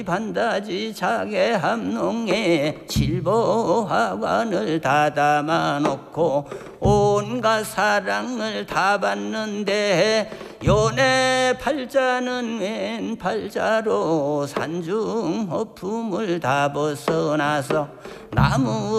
반다지 자개 함농에 칠보화관을 다 담아놓고 온갖 사랑을 다 받는데 연애 팔자는 웬 팔자로 산중 허품을 다 벗어나서 나무